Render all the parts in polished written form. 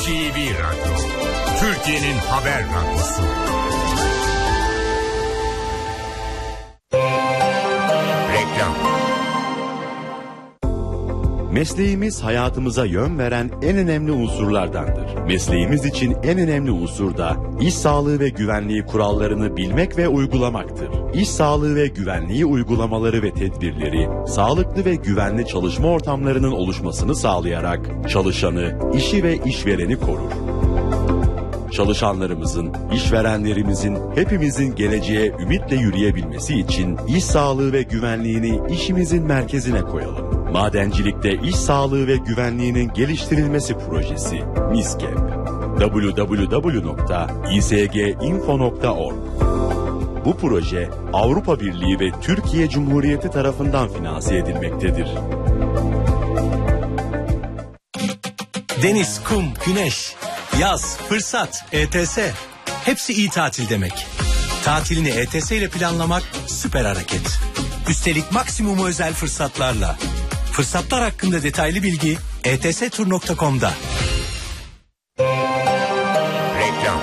NTV Radyo, Türkiye'nin haber radyosu. Reklam. Mesleğimiz hayatımıza yön veren en önemli unsurlardandır. Mesleğimiz için en önemli unsur da iş sağlığı ve güvenliği kurallarını bilmek ve uygulamaktır. İş sağlığı ve güvenliği uygulamaları ve tedbirleri, sağlıklı ve güvenli çalışma ortamlarının oluşmasını sağlayarak çalışanı, işi ve işvereni korur. Çalışanlarımızın, işverenlerimizin, hepimizin geleceğe ümitle yürüyebilmesi için iş sağlığı ve güvenliğini işimizin merkezine koyalım. Madencilikte iş sağlığı ve güvenliğinin geliştirilmesi projesi MİSKEP. www.isginfo.org. Bu proje Avrupa Birliği ve Türkiye Cumhuriyeti tarafından finanse edilmektedir. Deniz, kum, güneş, yaz, fırsat, ETS. Hepsi iyi tatil demek. Tatilini ETS ile planlamak süper hareket. Üstelik maksimum özel fırsatlarla. Fırsatlar hakkında detaylı bilgi etstur.com'da. Reklam.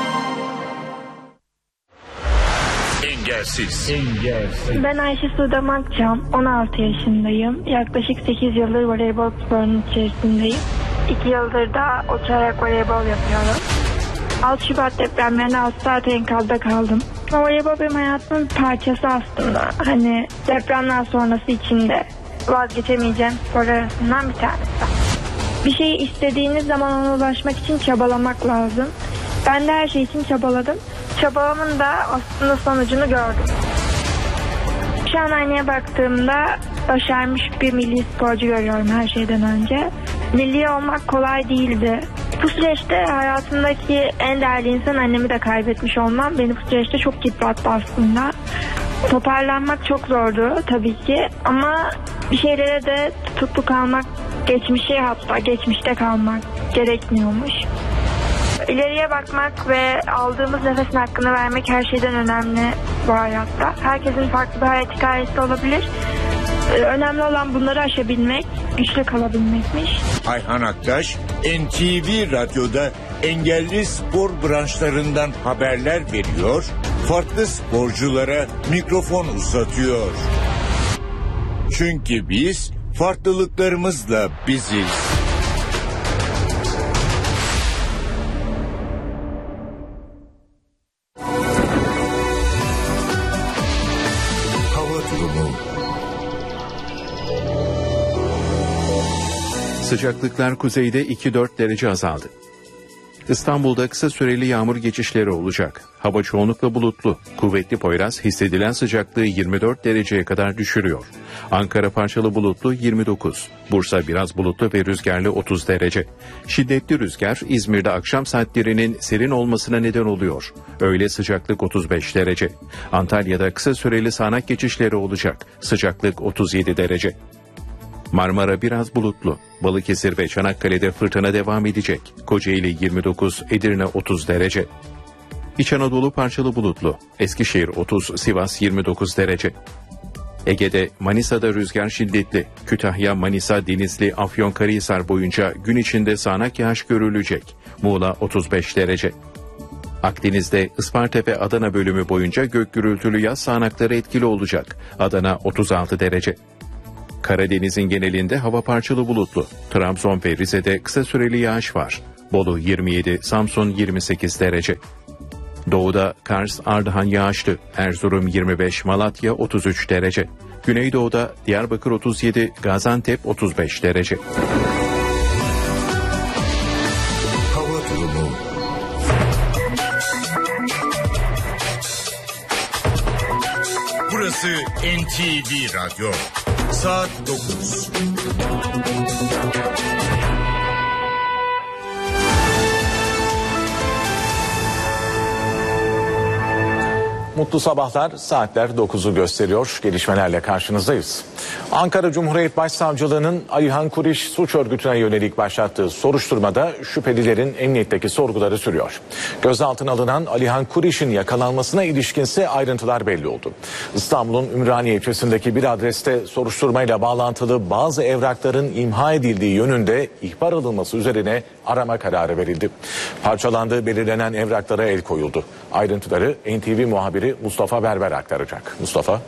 Engelsiz. Ben Ayşe Suda Makçam, 16 yaşındayım. Yaklaşık 8 yıldır voleybol sporunun içerisindeyim. 2 yıldır da oturarak voleybol yapıyorum. 6 Şubat depremlerinde 6 saat enkazda kaldım. Voleybol benim hayatımın bir parçası aslında. Hani depremler sonrası içinde vazgeçemeyeceğim spor arasından bir tanesi. Bir şeyi istediğiniz zaman ona ulaşmak için çabalamak lazım. Ben de her şey için çabaladım. Çabalamın da aslında sonucunu gördüm. Şu an aynaya baktığımda başarmış bir milli sporcu görüyorum her şeyden önce. Milli olmak kolay değildi. Bu süreçte hayatımdaki en değerli insan annemi de kaybetmiş olmam beni bu süreçte çok yıprattı aslında. Toparlanmak çok zordu tabii ki ama bir şeylere de tutuklu kalmak, geçmişte kalmak gerekmiyormuş. İleriye bakmak ve aldığımız nefesin hakkını vermek her şeyden önemli bu hayatta. Herkesin farklı bir hayat hikayesi olabilir. Önemli olan bunları aşabilmek, güçlü kalabilmekmiş. Ayhan Aktaş, NTV Radyo'da engelli spor branşlarından haberler veriyor, farklı sporculara mikrofon uzatıyor. Çünkü biz farklılıklarımızla biziz. Sıcaklıklar kuzeyde 2-4 derece azaldı. İstanbul'da kısa süreli yağmur geçişleri olacak. Hava çoğunlukla bulutlu. Kuvvetli Poyraz hissedilen sıcaklığı 24 dereceye kadar düşürüyor. Ankara parçalı bulutlu 29. Bursa biraz bulutlu ve rüzgarlı 30 derece. Şiddetli rüzgar İzmir'de akşam saatlerinin serin olmasına neden oluyor. Öğle sıcaklık 35 derece. Antalya'da kısa süreli sağanak geçişleri olacak. Sıcaklık 37 derece. Marmara biraz bulutlu. Balıkesir ve Çanakkale'de fırtına devam edecek. Kocaeli 29, Edirne 30 derece. İç Anadolu parçalı bulutlu. Eskişehir 30, Sivas 29 derece. Ege'de Manisa'da rüzgar şiddetli. Kütahya, Manisa, Denizli, Afyonkarahisar boyunca gün içinde sağanak yağış görülecek. Muğla 35 derece. Akdeniz'de Isparta ve Adana bölümü boyunca gök gürültülü yağış sağanakları etkili olacak. Adana 36 derece. Karadeniz'in genelinde hava parçalı bulutlu. Trabzon ve Rize'de kısa süreli yağış var. Bolu 27, Samsun 28 derece. Doğuda Kars, Ardahan yağışlı. Erzurum 25, Malatya 33 derece. Güneydoğuda Diyarbakır 37, Gaziantep 35 derece. Hava durumu. Burası NTV Radyo. Saat 9. Mutlu sabahlar, saatler 9'u gösteriyor. Gelişmelerle karşınızdayız. Ankara Cumhuriyet Başsavcılığı'nın Alihan Kuriş suç örgütüne yönelik başlattığı soruşturmada şüphelilerin emniyetteki sorguları sürüyor. Gözaltına alınan Alihan Kuriş'in yakalanmasına ilişkinse ayrıntılar belli oldu. İstanbul'un Ümraniye ilçesindeki bir adreste soruşturmayla bağlantılı bazı evrakların imha edildiği yönünde ihbar alınması üzerine arama kararı verildi. Parçalandığı belirlenen evraklara el koyuldu. Ayrıntıları NTV muhabiri Mustafa Berber aktaracak. Mustafa.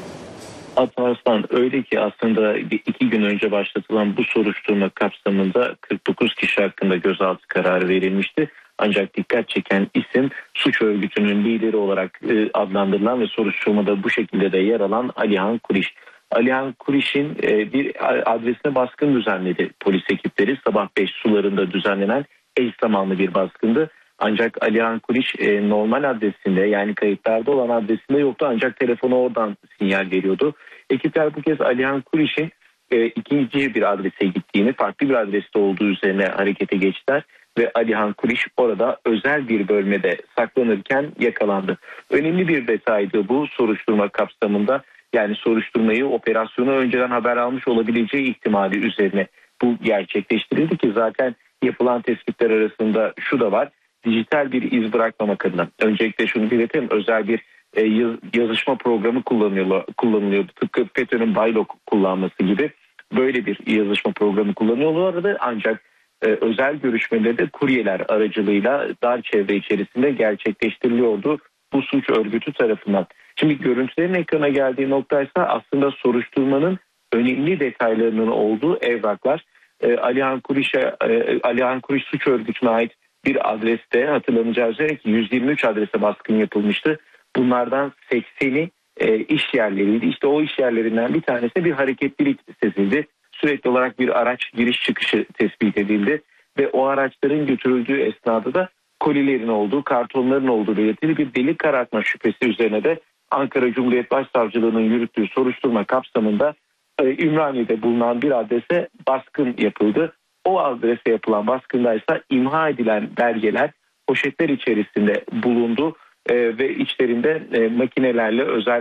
Atarslan, öyle ki aslında 2 gün önce başlatılan bu soruşturma kapsamında 49 kişi hakkında gözaltı kararı verilmişti. Ancak dikkat çeken isim suç örgütünün lideri olarak adlandırılan ve soruşturmada bu şekilde de yer alan Alihan Kuriş. Alihan Kuriş'in bir adresine baskın düzenledi polis ekipleri. Sabah 5 sularında düzenlenen eş zamanlı bir baskındı. Ancak Alihan Kuriş normal adresinde, yani kayıtlarda olan adresinde yoktu, ancak telefona oradan sinyal veriyordu. Ekipler bu kez Alihan Kuriş'in ikinci bir adrese gittiğini, farklı bir adreste olduğu üzerine harekete geçtiler ve Alihan Kuriş orada özel bir bölmede saklanırken yakalandı. Önemli bir detaydı bu soruşturma kapsamında, yani soruşturmayı, operasyonu önceden haber almış olabileceği ihtimali üzerine bu gerçekleştirildi ki zaten yapılan tespitler arasında şu da var: dijital bir iz bırakmamak adına. Öncelikle şunu belirtelim, özel bir yazışma programı kullanılıyordu. Tıpkı FETÖ'nün Baylok kullanması gibi böyle bir yazışma programı kullanıyorlardı. Ancak özel görüşmeleri de kuryeler aracılığıyla dar çevre içerisinde gerçekleştiriliyordu bu suç örgütü tarafından. Şimdi görüntülerin ekrana geldiği nokta ise aslında soruşturmanın önemli detaylarının olduğu evraklar. Alihan Kuriş suç örgütüne ait bir adreste, hatırlanacağı üzere ki 123 adrese baskın yapılmıştı. Bunlardan 80'i iş yerleriydi. İşte o iş yerlerinden bir tanesinde bir hareketlilik sezildi. Sürekli olarak bir araç giriş çıkışı tespit edildi ve o araçların götürüldüğü esnada da kolilerin olduğu, kartonların olduğu belirtili bir delik karartma şüphesi üzerine de Ankara Cumhuriyet Başsavcılığı'nın yürüttüğü soruşturma kapsamında Ümraniye'de bulunan bir adrese baskın yapıldı. O adrese yapılan baskındaysa imha edilen belgeler poşetler içerisinde bulundu ve içlerinde makinelerle, özel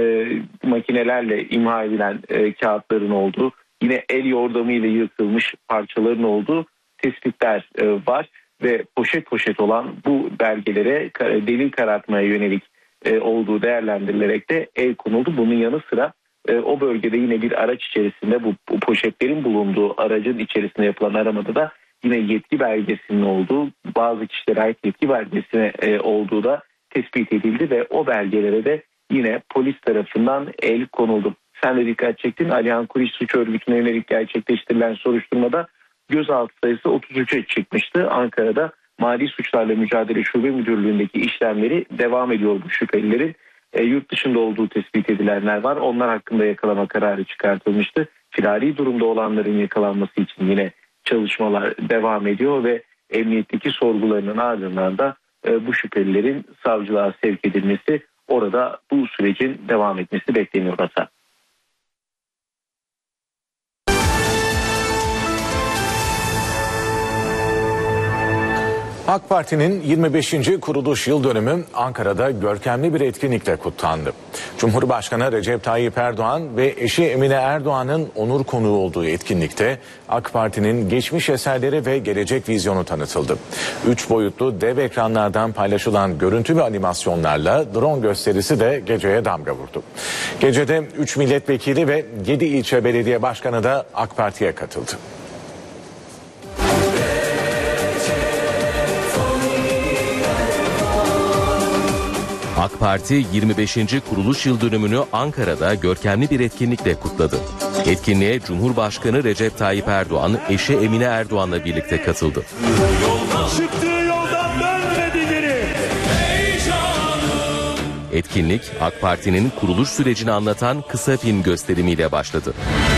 makinelerle imha edilen kağıtların olduğu, yine el yordamıyla yırtılmış parçaların olduğu tespitler var ve poşet poşet olan bu belgelere delil karartmaya yönelik olduğu değerlendirilerek de el konuldu. Bunun yanı sıra o bölgede yine bir araç içerisinde, bu poşetlerin bulunduğu aracın içerisinde yapılan aramada da yine yetki belgesinin olduğu, bazı kişilere ait yetki belgesine olduğu da tespit edildi ve o belgelere de yine polis tarafından el konuldu. Sen de dikkat çektin, Alihan Kuriş suç örgütüne yönelik gerçekleştirilen soruşturmada gözaltı sayısı 33'e çıkmıştı. Ankara'da Mali Suçlarla Mücadele Şube Müdürlüğü'ndeki işlemleri devam ediyor bu şüphelilerin. Yurt dışında olduğu tespit edilenler var. Onlar hakkında yakalama kararı çıkartılmıştı. Firari durumda olanların yakalanması için yine çalışmalar devam ediyor ve emniyetteki sorgularının ardından da bu şüphelilerin savcılığa sevk edilmesi, orada bu sürecin devam etmesi bekleniyor Hasan. AK Parti'nin 25. kuruluş yıl dönümü Ankara'da görkemli bir etkinlikle kutlandı. Cumhurbaşkanı Recep Tayyip Erdoğan ve eşi Emine Erdoğan'ın onur konuğu olduğu etkinlikte AK Parti'nin geçmiş eserleri ve gelecek vizyonu tanıtıldı. 3 boyutlu dev ekranlardan paylaşılan görüntü ve animasyonlarla drone gösterisi de geceye damga vurdu. Gecede 3 milletvekili ve 7 ilçe belediye başkanı da AK Parti'ye katıldı. AK Parti 25. kuruluş yıl dönümünü Ankara'da görkemli bir etkinlikle kutladı. Etkinliğe Cumhurbaşkanı Recep Tayyip Erdoğan, eşi Emine Erdoğan'la birlikte katıldı. Çıktığı yoldan dönmedi geri. Etkinlik, AK Parti'nin kuruluş sürecini anlatan kısa film gösterimiyle başladı.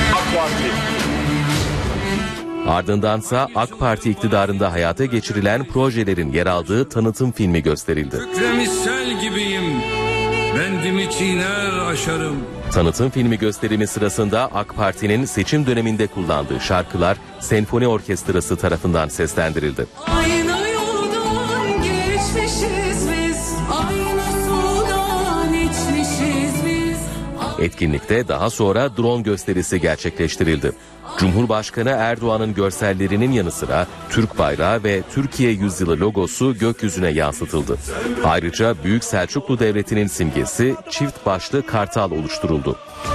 Ardındansa AK Parti iktidarında hayata geçirilen projelerin yer aldığı tanıtım filmi gösterildi. Misal gibiyim, bendimi çiğner aşarım. Tanıtım filmi gösterimi sırasında AK Parti'nin seçim döneminde kullandığı şarkılar senfoni orkestrası tarafından seslendirildi. Aynı yoldan geçmişiz biz, aynı sudan içmişiz biz. Etkinlikte daha sonra drone gösterisi gerçekleştirildi. Cumhurbaşkanı Erdoğan'ın görsellerinin yanı sıra Türk bayrağı ve Türkiye Yüzyılı logosu gökyüzüne yansıtıldı. Ayrıca Büyük Selçuklu Devleti'nin simgesi çift başlı kartal oluşturuldu.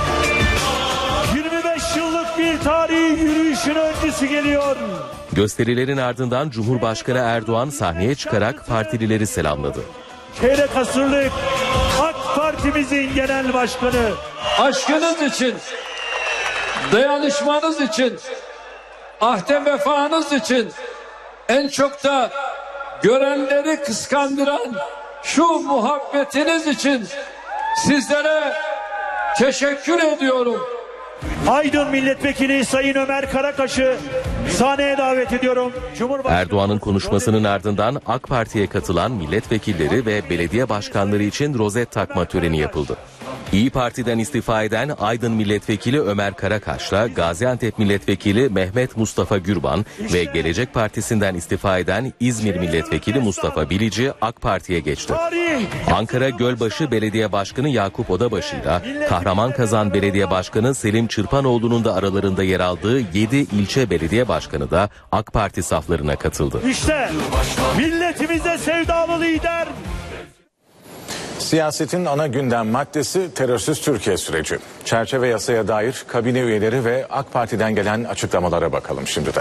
25 yıllık bir tarihi yürüyüşün öncüsü geliyor. Gösterilerin ardından Cumhurbaşkanı Erdoğan sahneye çıkarak partilileri selamladı. Çeyrek asırlık AK Partimizin genel başkanı. Aşkınız için, dayanışmanız için, ahde vefanız için, en çok da görenleri kıskandıran şu muhabbetiniz için sizlere teşekkür ediyorum. Aydın Milletvekili Sayın Ömer Karakaş'ı sahneye davet ediyorum. Erdoğan'ın konuşmasının ardından AK Parti'ye katılan milletvekilleri ve belediye başkanları için rozet takma töreni yapıldı. İyi Parti'den istifa eden Aydın Milletvekili Ömer Karakaş'la Gaziantep Milletvekili Mehmet Mustafa Gürban ve Gelecek Partisi'nden istifa eden İzmir Milletvekili Mustafa Bilici AK Parti'ye geçti. Ankara Gölbaşı Belediye Başkanı Yakup Odabaşı'yla Kahramanmaraş Belediye Başkanı Selim Çırpanoğlu'nun da aralarında yer aldığı 7 ilçe belediye başkanı da AK Parti saflarına katıldı. İşte milletimize sevdalı lider. Siyasetin ana gündem maddesi terörsüz Türkiye süreci. Çerçeve yasaya dair kabine üyeleri ve AK Parti'den gelen açıklamalara bakalım şimdi de.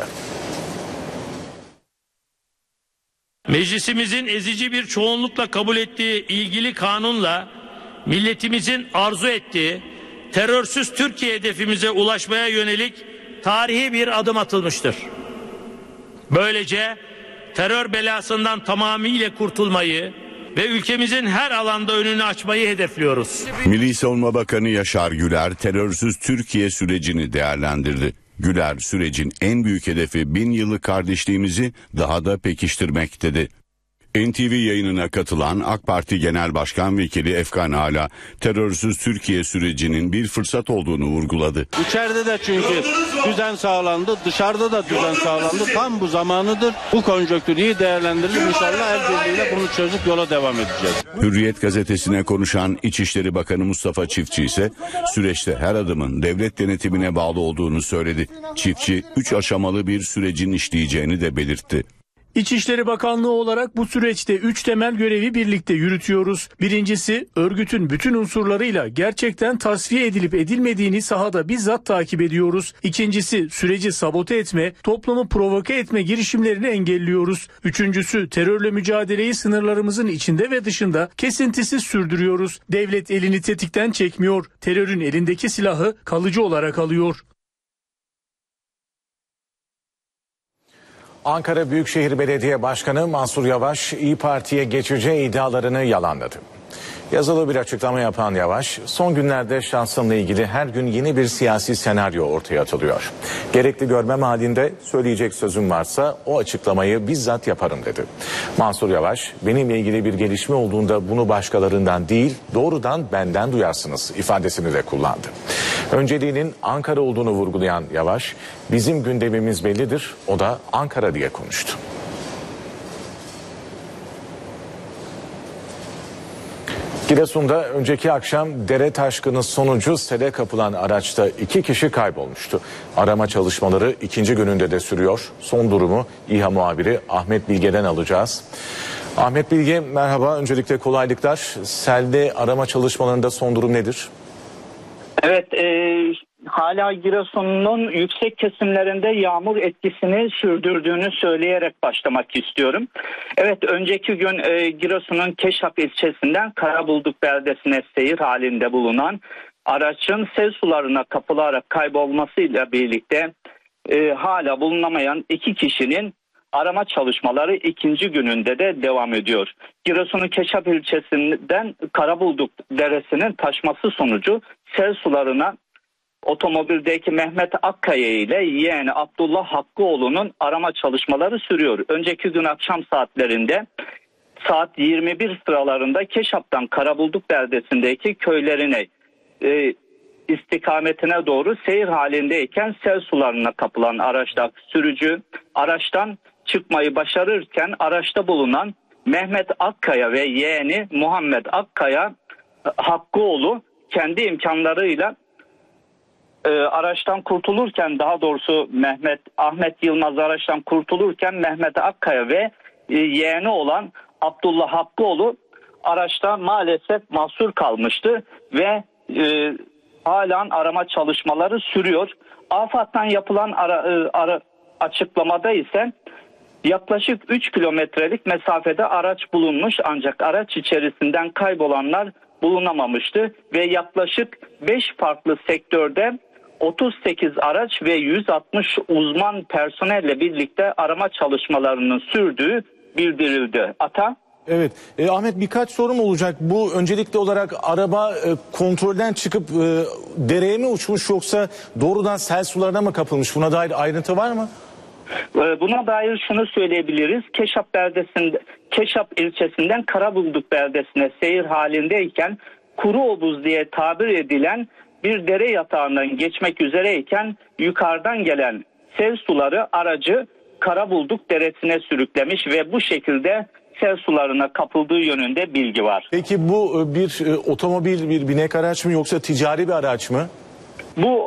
Meclisimizin ezici bir çoğunlukla kabul ettiği ilgili kanunla milletimizin arzu ettiği terörsüz Türkiye hedefimize ulaşmaya yönelik tarihi bir adım atılmıştır. Böylece terör belasından tamamıyla kurtulmayı ve ülkemizin her alanda önünü açmayı hedefliyoruz. Milli Savunma Bakanı Yaşar Güler terörsüz Türkiye sürecini değerlendirdi. Güler sürecin en büyük hedefi 1000 yıllık kardeşliğimizi daha da pekiştirmek dedi. NTV yayınına katılan AK Parti Genel Başkan Vekili Efkan Ala terörsüz Türkiye sürecinin bir fırsat olduğunu vurguladı. İçeride de çünkü düzen sağlandı, dışarıda da düzen sağlandı. Tam bu zamanıdır. Bu konjonktürü iyi değerlendirilip inşallah el birliğiyle bunu çözüp yola devam edeceğiz. Hürriyet gazetesine konuşan İçişleri Bakanı Mustafa Çiftçi ise süreçte her adımın devlet denetimine bağlı olduğunu söyledi. Çiftçi 3 aşamalı bir sürecin işleyeceğini de belirtti. İçişleri Bakanlığı olarak bu süreçte 3 temel görevi birlikte yürütüyoruz. Birincisi, örgütün bütün unsurlarıyla gerçekten tasfiye edilip edilmediğini sahada bizzat takip ediyoruz. İkincisi, süreci sabote etme, toplumu provoke etme girişimlerini engelliyoruz. Üçüncüsü, terörle mücadeleyi sınırlarımızın içinde ve dışında kesintisiz sürdürüyoruz. Devlet elini tetikten çekmiyor, terörün elindeki silahı kalıcı olarak alıyor. Ankara Büyükşehir Belediye Başkanı Mansur Yavaş İyi Parti'ye geçeceği iddialarını yalanladı. Yazılı bir açıklama yapan Yavaş, son günlerde şahsımla ilgili her gün yeni bir siyasi senaryo ortaya atılıyor. Gerekli görmem halinde söyleyecek sözüm varsa o açıklamayı bizzat yaparım dedi. Mansur Yavaş, benimle ilgili bir gelişme olduğunda bunu başkalarından değil doğrudan benden duyarsınız ifadesini de kullandı. Önceliğinin Ankara olduğunu vurgulayan Yavaş, bizim gündemimiz bellidir, o da Ankara diye konuştu. Giresun'da önceki akşam dere taşkını sonucu sele kapılan araçta 2 kişi kaybolmuştu. Arama çalışmaları 2. gününde de sürüyor. Son durumu İHA muhabiri Ahmet Bilge'den alacağız. Ahmet Bilge merhaba, öncelikle kolaylıklar. Selde arama çalışmalarında son durum nedir? Evet, hala Giresun'un yüksek kesimlerinde yağmur etkisini sürdürdüğünü söyleyerek başlamak istiyorum. Evet, önceki gün Giresun'un Keşap ilçesinden Karabulduk beldesine seyir halinde bulunan aracın sel sularına kapılarak kaybolmasıyla birlikte hala bulunamayan 2 kişinin arama çalışmaları 2. gününde de devam ediyor. Giresun'un Keşap ilçesinden Karabulduk deresinin taşması sonucu sel sularına otomobildeki Mehmet Akkaya ile yeğeni Abdullah Hakkıoğlu'nun arama çalışmaları sürüyor. Önceki gün akşam saatlerinde saat 21 sıralarında Keşap'tan Karabulduk beldesindeki köylerine istikametine doğru seyir halindeyken sel sularına kapılan araçtaki sürücü araçtan çıkmayı başarırken araçta bulunan Mehmet Akkaya ve yeğeni Muhammed Akkaya Hakkıoğlu kendi imkanlarıyla araçtan kurtulurken, daha doğrusu Ahmet Yılmaz araçtan kurtulurken Mehmet Akkaya ve yeğeni olan Abdullah Hakkıoğlu araçta maalesef mahsur kalmıştı ve halen arama çalışmaları sürüyor. AFAD'dan yapılan açıklamada ise yaklaşık 3 kilometrelik mesafede araç bulunmuş, ancak araç içerisinden kaybolanlar bulunamamıştı ve yaklaşık 5 farklı sektörde 38 araç ve 160 uzman personelle birlikte arama çalışmalarının sürdüğü bildirildi. Ata? Evet. Ahmet, birkaç sorum olacak. Bu öncelikli olarak araba kontrolden çıkıp dereye mi uçmuş, yoksa doğrudan sel sularına mı kapılmış? Buna dair ayrıntı var mı? Buna dair şunu söyleyebiliriz. Keşap ilçesinden Karabulduk beldesine seyir halindeyken kuru obuz diye tabir edilen bir dere yatağından geçmek üzereyken yukarıdan gelen sel suları aracı Karabulduk deresine sürüklemiş ve bu şekilde sel sularına kapıldığı yönünde bilgi var. Peki bu bir otomobil, bir binek araç mı, yoksa ticari bir araç mı? Bu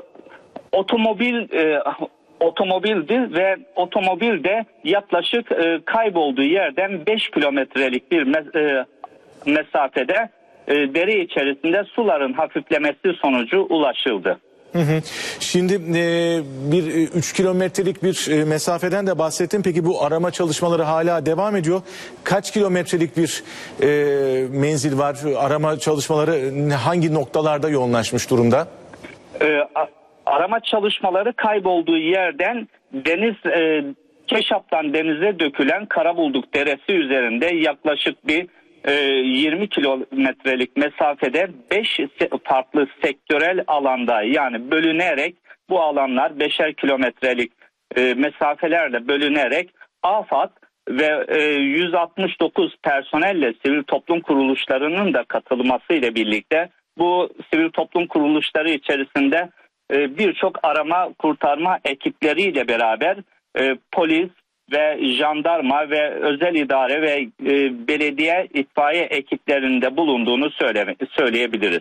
otomobildi ve otomobilde yaklaşık kaybolduğu yerden 5 kilometrelik bir mesafede dere içerisinde suların hafiflemesi sonucu ulaşıldı. Şimdi bir 3 kilometrelik bir mesafeden de bahsettim. Peki bu arama çalışmaları hala devam ediyor. Kaç kilometrelik bir menzil var? Arama çalışmaları hangi noktalarda yoğunlaşmış durumda? Arama çalışmaları kaybolduğu yerden Keşap'tan denize dökülen Karabulduk Deresi üzerinde yaklaşık bir 20 kilometrelik mesafede 5 farklı sektörel alanda, yani bölünerek bu alanlar 5'er kilometrelik mesafelerle bölünerek AFAD ve 169 personelle sivil toplum kuruluşlarının da katılmasıyla birlikte bu sivil toplum kuruluşları içerisinde birçok arama kurtarma ekipleriyle beraber polis ve jandarma ve özel idare ve belediye itfaiye ekiplerinde bulunduğunu söyleyebiliriz.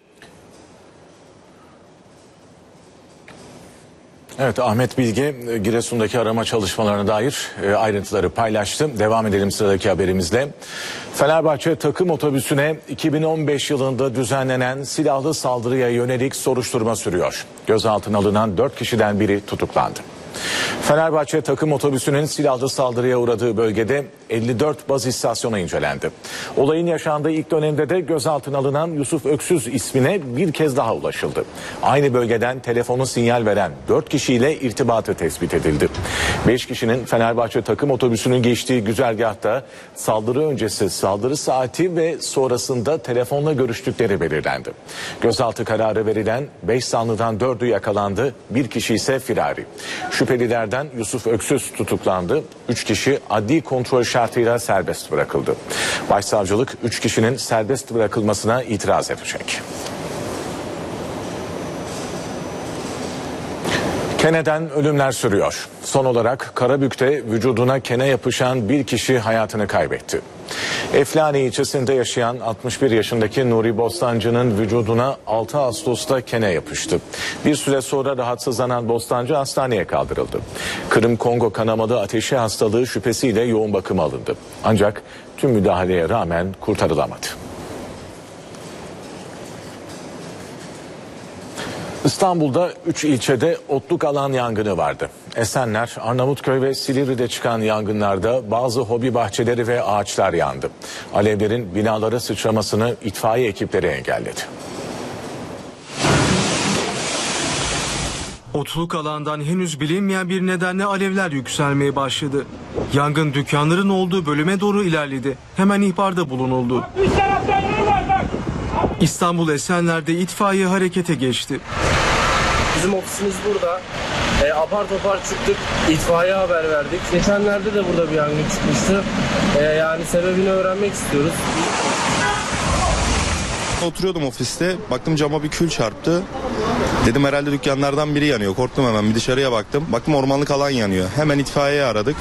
Evet, Ahmet Bilge Giresun'daki arama çalışmalarına dair ayrıntıları paylaştı. Devam edelim sıradaki haberimizle. Fenerbahçe takım otobüsüne 2015 yılında düzenlenen silahlı saldırıya yönelik soruşturma sürüyor. Gözaltına alınan 4 kişiden biri tutuklandı. Fenerbahçe takım otobüsünün silahlı saldırıya uğradığı bölgede 54 baz istasyonu incelendi. Olayın yaşandığı ilk dönemde de gözaltına alınan Yusuf Öksüz ismine bir kez daha ulaşıldı. Aynı bölgeden telefonu sinyal veren 4 kişiyle irtibatı tespit edildi. 5 kişinin Fenerbahçe takım otobüsünün geçtiği güzergahta saldırı öncesi, saldırı saati ve sonrasında telefonla görüştükleri belirlendi. Gözaltı kararı verilen 5 zanlıdan 4'ü yakalandı, bir kişi ise firari. Şüphelilerden Yusuf Öksüz tutuklandı. 3 kişi adli kontrol şartıyla serbest bırakıldı. Başsavcılık 3 kişinin serbest bırakılmasına itiraz edecek. Keneden ölümler sürüyor. Son olarak Karabük'te vücuduna kene yapışan bir kişi hayatını kaybetti. Eflani ilçesinde yaşayan 61 yaşındaki Nuri Bostancı'nın vücuduna 6 Ağustos'ta kene yapıştı. Bir süre sonra rahatsızlanan Bostancı hastaneye kaldırıldı. Kırım-Kongo kanamalı ateşi hastalığı şüphesiyle yoğun bakıma alındı. Ancak tüm müdahaleye rağmen kurtarılamadı. İstanbul'da 3 ilçede otluk alan yangını vardı. Esenler, Arnavutköy ve Silivri'de çıkan yangınlarda bazı hobi bahçeleri ve ağaçlar yandı. Alevlerin binalara sıçramasını itfaiye ekipleri engelledi. Otluk alandan henüz bilinmeyen bir nedenle alevler yükselmeye başladı. Yangın dükkanların olduğu bölüme doğru ilerledi. Hemen ihbarda bulunuldu. İstanbul Esenler'de itfaiye harekete geçti. Bizim ofisimiz burada. Apar topar çıktık. İtfaiye haber verdik. Geçenlerde de burada bir yangın çıkmıştı. Yani sebebini öğrenmek istiyoruz. Oturuyordum ofiste. Baktım cama bir kül çarptı. Dedim herhalde dükkanlardan biri yanıyor. Korktum, hemen bir dışarıya baktım. Baktım ormanlık alan yanıyor. Hemen itfaiyeyi aradık.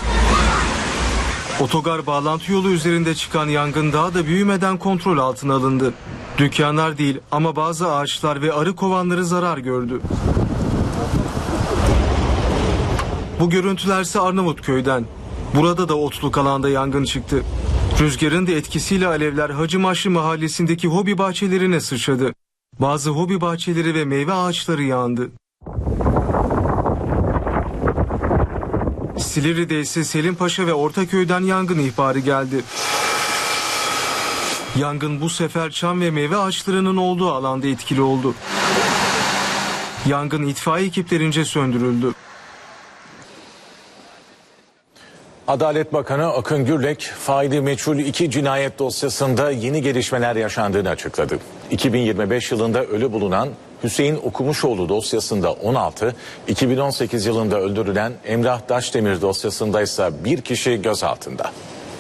Otogar bağlantı yolu üzerinde çıkan yangın daha da büyümeden kontrol altına alındı. Dükkanlar değil ama bazı ağaçlar ve arı kovanları zarar gördü. Bu görüntülerse Arnavutköy'den. Burada da otluk alanda yangın çıktı. Rüzgarın da etkisiyle alevler Hacımaşlı mahallesindeki hobi bahçelerine sıçradı. Bazı hobi bahçeleri ve meyve ağaçları yandı. Silivri'de ise Selimpaşa ve Ortaköy'den yangın ihbarı geldi. Yangın bu sefer çam ve meyve ağaçlarının olduğu alanda etkili oldu. Yangın itfaiye ekiplerince söndürüldü. Adalet Bakanı Akın Gürlek, faili meçhul 2 cinayet dosyasında yeni gelişmeler yaşandığını açıkladı. 2025 yılında ölü bulunan Hüseyin Okumuşoğlu dosyasında 16, 2018 yılında öldürülen Emrah Daşdemir dosyasında ise bir kişi gözaltında.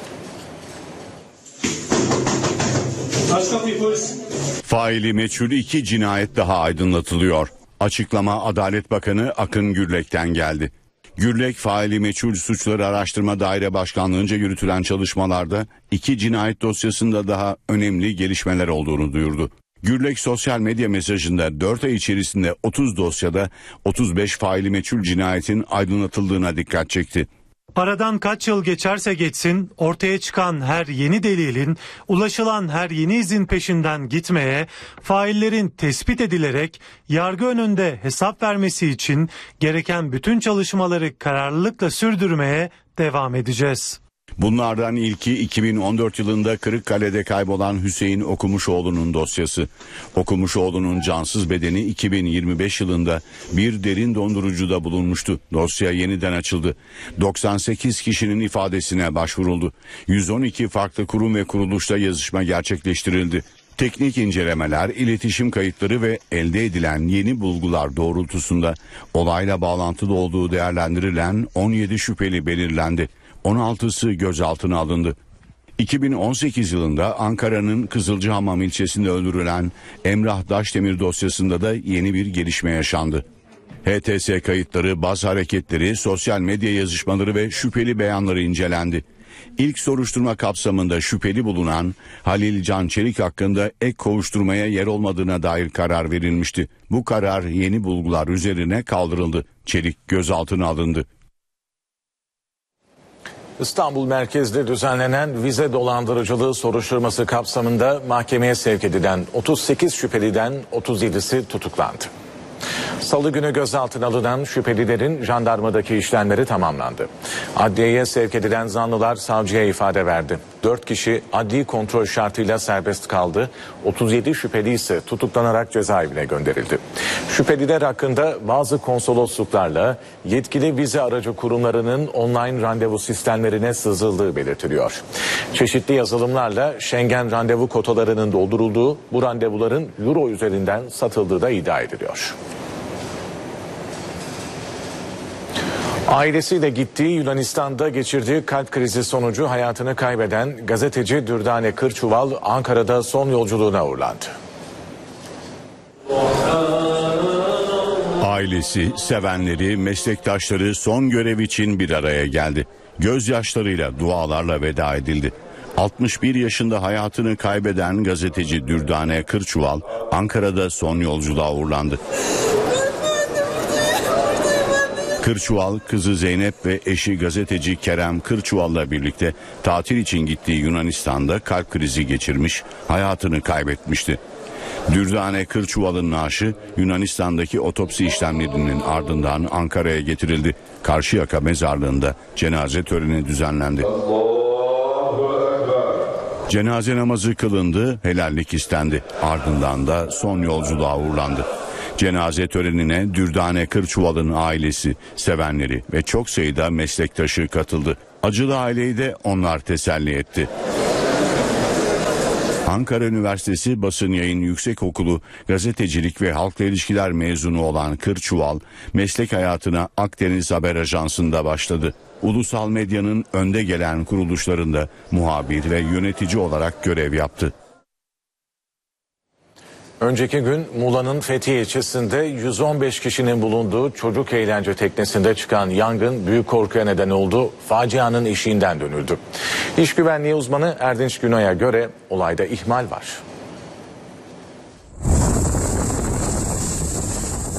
Faili meçhul 2 cinayet daha aydınlatılıyor. Açıklama Adalet Bakanı Akın Gürlek'ten geldi. Gürlek, faili meçhul suçları araştırma daire başkanlığınca yürütülen çalışmalarda 2 cinayet dosyasında daha önemli gelişmeler olduğunu duyurdu. Gürlek sosyal medya mesajında 4 ay içerisinde 30 dosyada 35 faili meçhul cinayetin aydınlatıldığına dikkat çekti. Aradan kaç yıl geçerse geçsin ortaya çıkan her yeni delilin, ulaşılan her yeni izin peşinden gitmeye, faillerin tespit edilerek yargı önünde hesap vermesi için gereken bütün çalışmaları kararlılıkla sürdürmeye devam edeceğiz. Bunlardan ilki 2014 yılında Kırıkkale'de kaybolan Hüseyin Okumuşoğlu'nun dosyası. Okumuşoğlu'nun cansız bedeni 2025 yılında bir derin dondurucuda bulunmuştu. Dosya yeniden açıldı. 98 kişinin ifadesine başvuruldu. 112 farklı kurum ve kuruluşta yazışma gerçekleştirildi. Teknik incelemeler, iletişim kayıtları ve elde edilen yeni bulgular doğrultusunda olayla bağlantılı olduğu değerlendirilen 17 şüpheli belirlendi. 16'sı gözaltına alındı. 2018 yılında Ankara'nın Kızılcahamam ilçesinde öldürülen Emrah Daşdemir dosyasında da yeni bir gelişme yaşandı. HTS kayıtları, baz hareketleri, sosyal medya yazışmaları ve şüpheli beyanları incelendi. İlk soruşturma kapsamında şüpheli bulunan Halil Can Çelik hakkında ek kovuşturmaya yer olmadığına dair karar verilmişti. Bu karar yeni bulgular üzerine kaldırıldı. Çelik gözaltına alındı. İstanbul merkezde düzenlenen vize dolandırıcılığı soruşturması kapsamında mahkemeye sevk edilen 38 şüpheliden 37'si tutuklandı. Salı günü gözaltına alınan şüphelilerin jandarmadaki işlemleri tamamlandı. Adliyeye sevk edilen zanlılar savcıya ifade verdi. 4 kişi adli kontrol şartıyla serbest kaldı. 37 şüpheli ise tutuklanarak cezaevine gönderildi. Şüpheliler hakkında bazı konsolosluklarla yetkili vize aracı kurumlarının online randevu sistemlerine sızıldığı belirtiliyor. Çeşitli yazılımlarla Schengen randevu kotalarının doldurulduğu, bu randevuların euro üzerinden satıldığı da iddia ediliyor. Ailesiyle gittiği Yunanistan'da geçirdiği kalp krizi sonucu hayatını kaybeden gazeteci Dürdane Kırçuval Ankara'da son yolculuğuna uğurlandı. Ailesi, sevenleri, meslektaşları son görev için bir araya geldi. Gözyaşlarıyla, dualarla veda edildi. 61 yaşında hayatını kaybeden gazeteci Dürdane Kırçuval Ankara'da son yolculuğa uğurlandı. Kırçuval, kızı Zeynep ve eşi gazeteci Kerem Kırçuval'la birlikte tatil için gittiği Yunanistan'da kalp krizi geçirmiş, hayatını kaybetmişti. Dürdane Kırçuval'ın naaşı Yunanistan'daki otopsi işlemlerinin ardından Ankara'ya getirildi. Karşıyaka mezarlığında cenaze töreni düzenlendi. Cenaze namazı kılındı, helallik istendi. Ardından da son yolculuğa uğurlandı. Cenaze törenine Dürdane Kırçuval'ın ailesi, sevenleri ve çok sayıda meslektaşı katıldı. Acılı aileyi de onlar teselli etti. Ankara Üniversitesi Basın Yayın Yüksekokulu Gazetecilik ve Halkla İlişkiler mezunu olan Kırçuval, meslek hayatına Akdeniz Haber Ajansı'nda başladı. Ulusal medyanın önde gelen kuruluşlarında muhabir ve yönetici olarak görev yaptı. Önceki gün Muğla'nın Fethiye ilçesinde 115 kişinin bulunduğu çocuk eğlence teknesinde çıkan yangın büyük korkuya neden oldu. Facianın eşiğinden dönüldü. İş güvenliği uzmanı Erdinç Günay'a göre olayda ihmal var.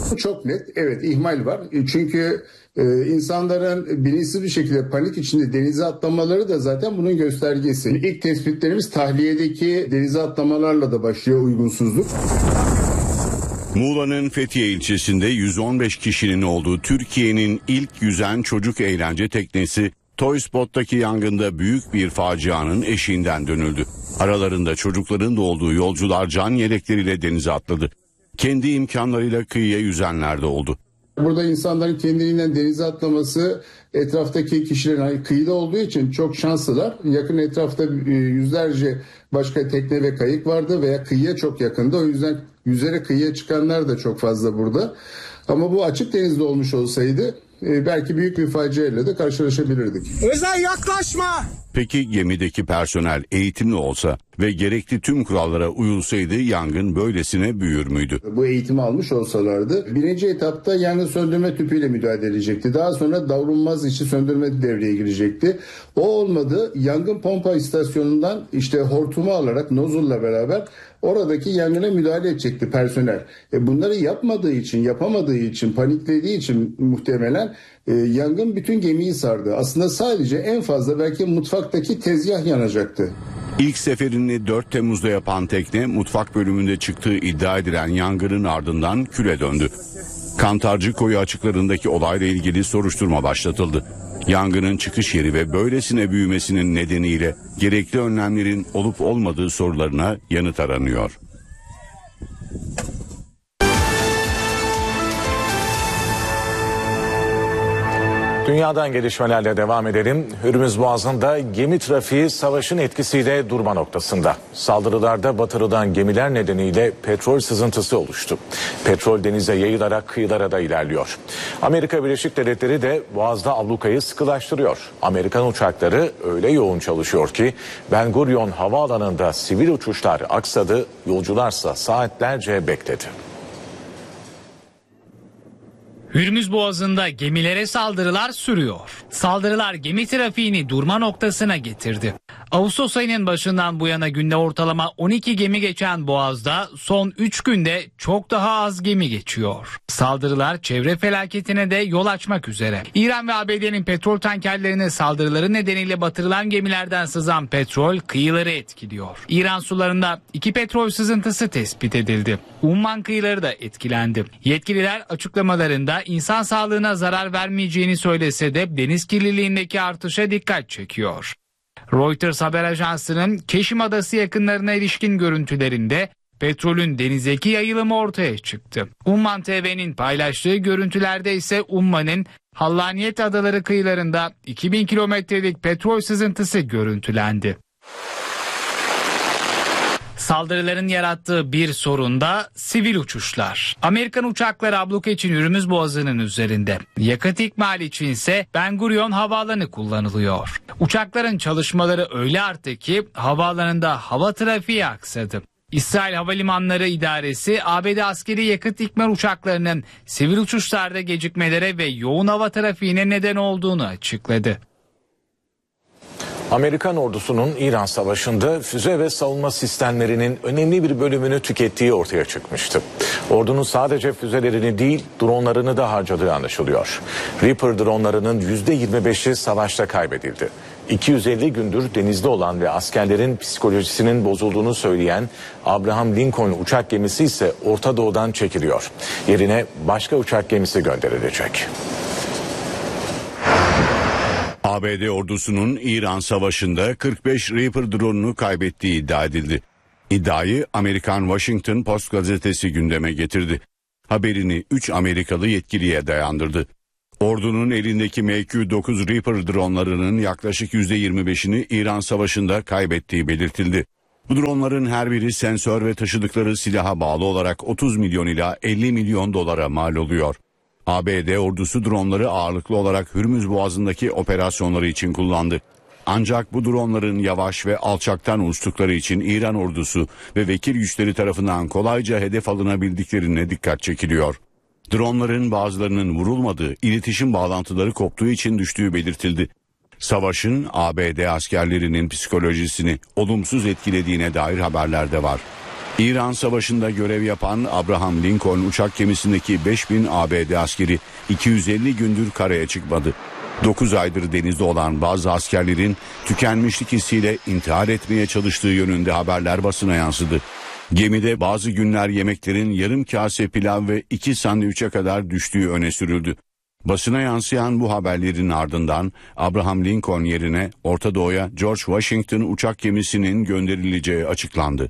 Çok net, evet, ihmal var. Çünkü insanların bilinçsiz bir şekilde panik içinde denize atlamaları da zaten bunun göstergesi. İlk tespitlerimiz tahliyedeki denize atlamalarla da başlıyor, uygunsuzluk. Muğla'nın Fethiye ilçesinde 115 kişinin olduğu Türkiye'nin ilk yüzen çocuk eğlence teknesi Toy Spot'taki yangında büyük bir facianın eşiğinden dönüldü. Aralarında çocukların da olduğu yolcular can yelekleriyle denize atladı. Kendi imkanlarıyla kıyıya yüzenler de oldu. Burada insanların kendiliğinden denize atlaması etraftaki kişilerin kıyıda olduğu için çok şanslılar. Yakın etrafta yüzlerce başka tekne ve kayık vardı veya kıyıya çok yakında. O yüzden yüzerek kıyıya çıkanlar da çok fazla burada. Ama bu açık denizde olmuş olsaydı belki büyük bir faciayla da karşılaşabilirdik. Özel yaklaşma! Peki gemideki personel eğitimli olsa ve gerekli tüm kurallara uyulsaydı yangın böylesine büyür müydü? Bu eğitimi almış olsalardı birinci etapta yangın söndürme tüpüyle müdahale edilecekti. Daha sonra davranmaz içi söndürme devreye girecekti. O olmadı. Yangın pompa istasyonundan hortumu alarak nozulla beraber oradaki yangına müdahale edecekti personel. Bunları yapamadığı için, paniklediği için muhtemelen yangın bütün gemiyi sardı. Aslında sadece en fazla belki mutfaktaki tezgah yanacaktı. İlk seferini 4 Temmuz'da yapan tekne mutfak bölümünde çıktığı iddia edilen yangının ardından küle döndü. Kantarcı Koyu açıklarındaki olayla ilgili soruşturma başlatıldı. Yangının çıkış yeri ve böylesine büyümesinin nedeniyle gerekli önlemlerin olup olmadığı sorularına yanıt aranıyor. Dünyadan gelişmelerle devam edelim. Hürmüz Boğazı'nda gemi trafiği savaşın etkisiyle durma noktasında. Saldırılarda batırılan gemiler nedeniyle petrol sızıntısı oluştu. Petrol denize yayılarak kıyılara da ilerliyor. Amerika Birleşik Devletleri de Boğaz'da ablukayı sıkılaştırıyor. Amerikan uçakları öyle yoğun çalışıyor ki Ben Gurion Havaalanı'nda sivil uçuşlar aksadı, yolcularsa saatlerce bekledi. Hürmüz Boğazı'nda gemilere saldırılar sürüyor. Saldırılar gemi trafiğini durma noktasına getirdi. Ağustos ayının başından bu yana günde ortalama 12 gemi geçen Boğaz'da son 3 günde çok daha az gemi geçiyor. Saldırılar çevre felaketine de yol açmak üzere. İran ve ABD'nin petrol tankerlerine saldırıları nedeniyle batırılan gemilerden sızan petrol kıyıları etkiliyor. İran sularında 2 petrol sızıntısı tespit edildi. Umman kıyıları da etkilendi. Yetkililer açıklamalarında insan sağlığına zarar vermeyeceğini söylese de deniz kirliliğindeki artışa dikkat çekiyor. Reuters haber ajansının Keşim Adası yakınlarına ilişkin görüntülerinde petrolün denizdeki yayılımı ortaya çıktı. Umman TV'nin paylaştığı görüntülerde ise Umman'ın Hallaniyet Adaları kıyılarında 2000 kilometrelik petrol sızıntısı görüntülendi. Saldırıların yarattığı bir sorun da sivil uçuşlar. Amerikan uçakları abluka için Hürmüz Boğazı'nın üzerinde. Yakıt ikmali için ise Ben Gurion Havaalanı kullanılıyor. Uçakların çalışmaları öyle arttı ki havaalanında hava trafiği aksadı. İsrail Havalimanları İdaresi ABD askeri yakıt ikmal uçaklarının sivil uçuşlarda gecikmelere ve yoğun hava trafiğine neden olduğunu açıkladı. Amerikan ordusunun İran Savaşı'nda füze ve savunma sistemlerinin önemli bir bölümünü tükettiği ortaya çıkmıştı. Ordunun sadece füzelerini değil, dronlarını da harcadığı anlaşılıyor. Reaper dronlarının %25'i savaşta kaybedildi. 250 gündür denizde olan ve askerlerin psikolojisinin bozulduğunu söyleyen Abraham Lincoln uçak gemisi ise Orta Doğu'dan çekiliyor. Yerine başka uçak gemisi gönderilecek. ABD ordusunun İran Savaşı'nda 45 Reaper drone'unu kaybettiği iddia edildi. İddiayı Amerikan Washington Post gazetesi gündeme getirdi. Haberini 3 Amerikalı yetkiliye dayandırdı. Ordunun elindeki MQ-9 Reaper dronlarının yaklaşık %25'ini İran Savaşı'nda kaybettiği belirtildi. Bu dronların her biri sensör ve taşıdıkları silaha bağlı olarak 30 milyon ila 50 milyon dolara mal oluyor. ABD ordusu dronları ağırlıklı olarak Hürmüz Boğazı'ndaki operasyonları için kullandı. Ancak bu dronların yavaş ve alçaktan uçtukları için İran ordusu ve vekil güçleri tarafından kolayca hedef alınabildiklerine dikkat çekiliyor. Dronların bazılarının vurulmadığı, iletişim bağlantıları koptuğu için düştüğü belirtildi. Savaşın ABD askerlerinin psikolojisini olumsuz etkilediğine dair haberler de var. İran Savaşı'nda görev yapan Abraham Lincoln uçak gemisindeki 5000 ABD askeri 250 gündür karaya çıkmadı. 9 aydır denizde olan bazı askerlerin tükenmişlik hissiyle intihar etmeye çalıştığı yönünde haberler basına yansıdı. Gemide bazı günler yemeklerin yarım kase pilav ve 2 sandviçe kadar düştüğü öne sürüldü. Basına yansıyan bu haberlerin ardından Abraham Lincoln yerine Orta Doğu'ya George Washington uçak gemisinin gönderileceği açıklandı.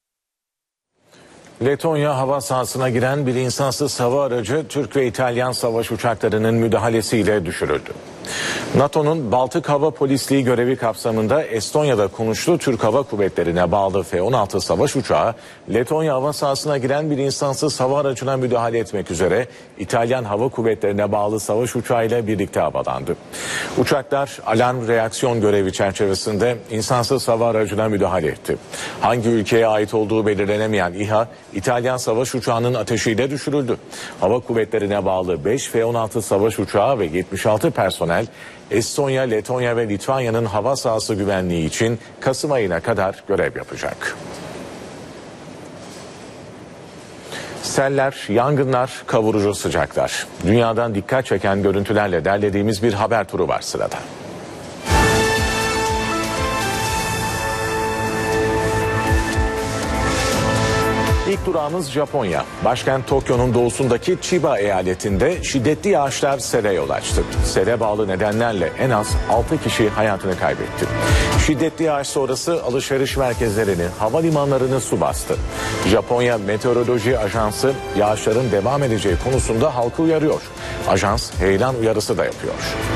Letonya hava sahasına giren bir insansız hava aracı Türk ve İtalyan savaş uçaklarının müdahalesiyle düşürüldü. NATO'nun Baltık Hava Polisliği görevi kapsamında Estonya'da konuştuğu Türk Hava Kuvvetleri'ne bağlı F-16 savaş uçağı, Letonya hava sahasına giren bir insansız hava aracına müdahale etmek üzere İtalyan Hava Kuvvetleri'ne bağlı savaş uçağıyla birlikte havalandı. Uçaklar alarm reaksiyon görevi çerçevesinde insansız hava aracına müdahale etti. Hangi ülkeye ait olduğu belirlenemeyen İHA, İtalyan savaş uçağının ateşiyle düşürüldü. Hava Kuvvetleri'ne bağlı 5 F-16 savaş uçağı ve 76 personel Estonya, Letonya ve Litvanya'nın hava sahası güvenliği için Kasım ayına kadar görev yapacak. Seller, yangınlar, kavurucu sıcaklar. Dünyadan dikkat çeken görüntülerle derlediğimiz bir haber turu var sırada. İlk durağımız Japonya. Başkent Tokyo'nun doğusundaki Chiba eyaletinde şiddetli yağışlar sele yol açtı. Sele bağlı nedenlerle en az 6 kişi hayatını kaybetti. Şiddetli yağış sonrası alışveriş merkezlerini, havalimanlarını su bastı. Japonya Meteoroloji Ajansı yağışların devam edeceği konusunda halkı uyarıyor. Ajans heyelan uyarısı da yapıyor.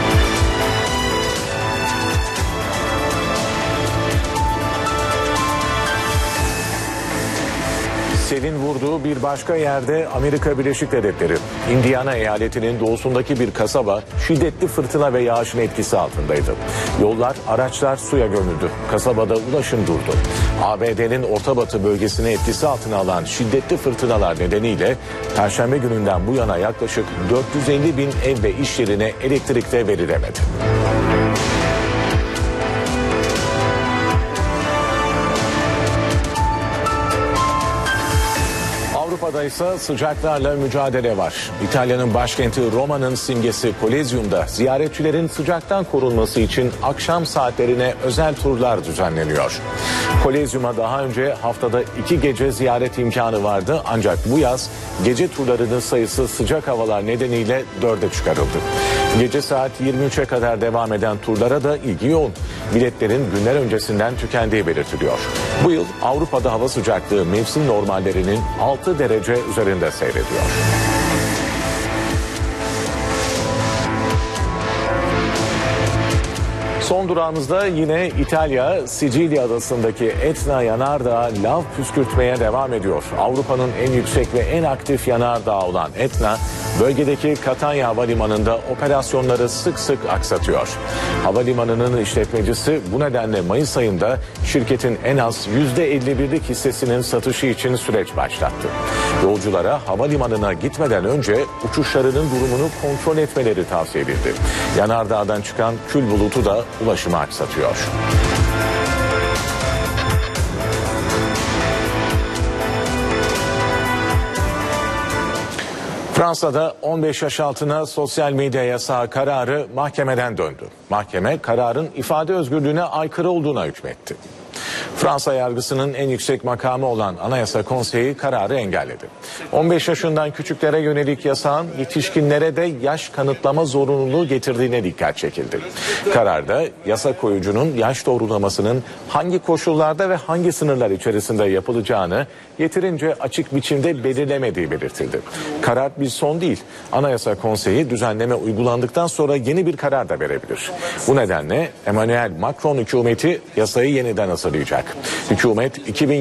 Selin vurduğu bir başka yerde Amerika Birleşik Devletleri, Indiana eyaletinin doğusundaki bir kasaba şiddetli fırtına ve yağışın etkisi altındaydı. Yollar, araçlar suya gömüldü. Kasabada ulaşım durdu. ABD'nin Orta Batı bölgesini etkisi altına alan şiddetli fırtınalar nedeniyle Perşembe gününden bu yana yaklaşık 450 bin ev ve iş yerine elektrik de verilemedi. Avrupa'da ise sıcaklarla mücadele var. İtalya'nın başkenti Roma'nın simgesi Kolezyum'da ziyaretçilerin sıcaktan korunması için akşam saatlerine özel turlar düzenleniyor. Kolezyum'a daha önce haftada 2 gece ziyaret imkanı vardı, ancak bu yaz gece turlarının sayısı sıcak havalar nedeniyle 4'e çıkarıldı. Gece saat 23'e kadar devam eden turlara da ilgi yoğun. Biletlerin günler öncesinden tükendiği belirtiliyor. Bu yıl Avrupa'da hava sıcaklığı mevsim normallerinin 6 derece üzerinde seyrediyor. Son durağımızda yine İtalya, Sicilya adasındaki Etna yanardağı lav püskürtmeye devam ediyor. Avrupa'nın en yüksek ve en aktif yanardağı olan Etna, bölgedeki Catania Havalimanı'nda operasyonları sık sık aksatıyor. Havalimanının işletmecisi bu nedenle Mayıs ayında şirketin en az %51'lik hissesinin satışı için süreç başlattı. Yolculara havalimanına gitmeden önce uçuşlarının durumunu kontrol etmeleri tavsiye edildi. Yanardağdan çıkan kül bulutu da ulaşımı aksatıyor. Fransa'da 15 yaş altına sosyal medya yasağı kararı mahkemeden döndü. Mahkeme kararın ifade özgürlüğüne aykırı olduğuna hükmetti. Fransa yargısının en yüksek makamı olan Anayasa Konseyi kararı engelledi. 15 yaşından küçüklere yönelik yasağın yetişkinlere de yaş kanıtlama zorunluluğu getirdiğine dikkat çekildi. Kararda yasa koyucunun yaş doğrulamasının hangi koşullarda ve hangi sınırlar içerisinde yapılacağını yeterince açık biçimde belirlemediği belirtildi. Karar bir son değil. Anayasa Konseyi düzenleme uygulandıktan sonra yeni bir karar da verebilir. Bu nedenle Emmanuel Macron hükümeti yasayı yeniden hazırlayacak. Hükümet